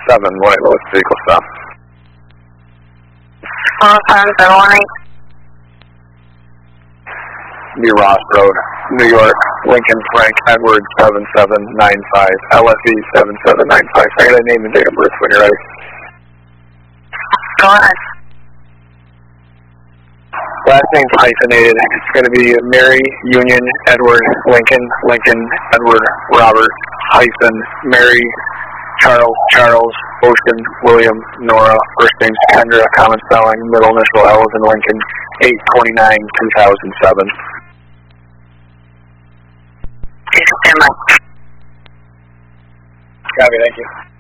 White Lotus vehicle stop. 17718. Be Ross Road, New York, Lincoln Frank Edward 7795, LSE 7795. I got a name and date of birth when you're ready. Go ahead. Last name's hyphenated. It's going to be Mary, Union, Edward, Lincoln, Lincoln, Edward, Robert, hyphen, Mary, Charles, Charles, Ocean, William, Nora, first name's Kendra, common spelling, middle initial L is in Lincoln, 8/29/2007. Copy, thank you.